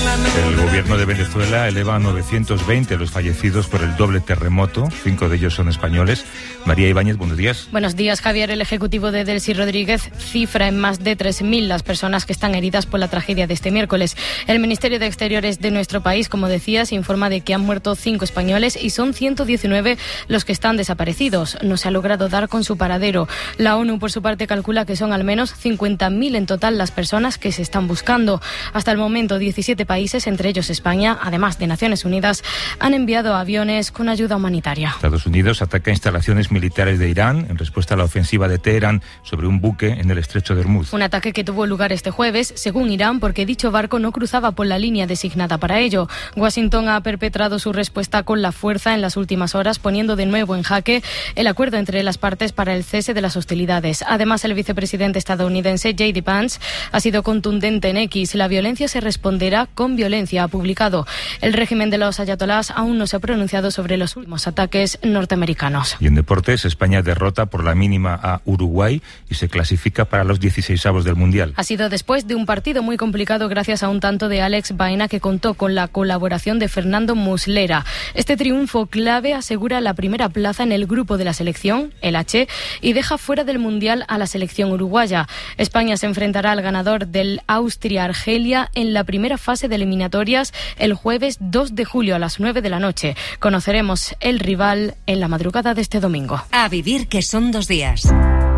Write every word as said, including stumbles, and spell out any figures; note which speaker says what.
Speaker 1: El gobierno de Venezuela eleva a novecientos veinte los fallecidos por el doble terremoto. Cinco de ellos son españoles. María Ibáñez, buenos días.
Speaker 2: Buenos días, Javier. El ejecutivo de Delcy Rodríguez cifra en más de tres mil las personas que están heridas por la tragedia de este miércoles. El Ministerio de Exteriores de nuestro país, como decías, informa de que han muerto cinco españoles y son ciento diecinueve los que están desaparecidos. No se ha logrado dar con su paradero. La ONU, por su parte, calcula que son al menos cincuenta mil en total las personas que se están buscando. Hasta el momento, diecisiete países, entre ellos España, además de Naciones Unidas, han enviado aviones con ayuda humanitaria.
Speaker 1: Estados Unidos ataca instalaciones militares de Irán en respuesta a la ofensiva de Teherán sobre un buque en el estrecho de Hormuz.
Speaker 2: Un ataque que tuvo lugar este jueves, según Irán, porque dicho barco no cruzaba por la línea designada para ello. Washington ha perpetrado su respuesta con la fuerza en las últimas horas, poniendo de nuevo en jaque el acuerdo entre las partes para el cese de las hostilidades. Además, el vicepresidente estadounidense J D Vance ha sido contundente en X. La violencia se responderá con violencia, ha publicado. El régimen de los ayatolás aún no se ha pronunciado sobre los últimos ataques norteamericanos.
Speaker 1: Y en deportes, España derrota por la mínima a Uruguay y se clasifica para los dieciseisavos del Mundial.
Speaker 2: Ha sido después de un partido muy complicado gracias a un tanto de Alex Baena, que contó con la colaboración de Fernando Muslera. Este triunfo clave asegura la primera plaza en el grupo de la selección, el H, y deja fuera del Mundial a la selección uruguaya. España se enfrentará al ganador del Austria-Argelia en la primera fase de eliminatorias el jueves dos de julio a las nueve de la noche. Conoceremos el rival en la madrugada de este domingo.
Speaker 3: A vivir, que son dos días.